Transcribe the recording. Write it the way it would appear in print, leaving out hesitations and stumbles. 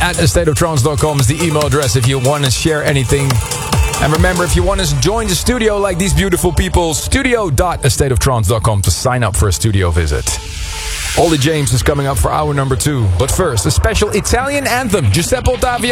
astateoftrance.com is the email address if you want to share anything. And remember, if you want to join the studio like these beautiful people, studio.astateoftrance.com to sign up for a studio visit. Ollie James is coming up for hour number 2. But first, a special Italian anthem, Giuseppe Ottaviani.